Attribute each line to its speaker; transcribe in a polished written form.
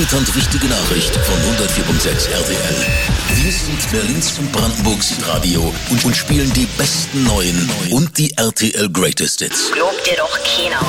Speaker 1: Elternd wichtige Nachricht von 104.6 RTL. Wir sind Berlins und Brandenburgs Radio und spielen die besten neuen und die RTL Greatest Hits.
Speaker 2: Glaubt dir doch keiner.